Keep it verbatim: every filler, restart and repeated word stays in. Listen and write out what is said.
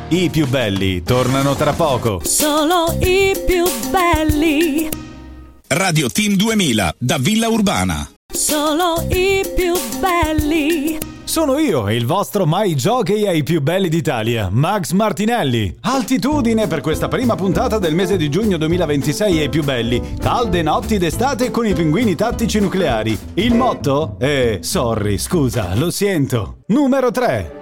I più belli tornano tra poco. Solo i più belli. Radio Team duemila da Villa Urbana. Solo i più belli. Sono io, il vostro mai jockey ai più belli d'Italia, Max Martinelli. Altitudine per questa prima puntata del mese di giugno duemilaventisei ai più belli. Calde notti d'estate con i pinguini tattici nucleari. Il motto? Eh, sorry, scusa, lo sento. Numero tre.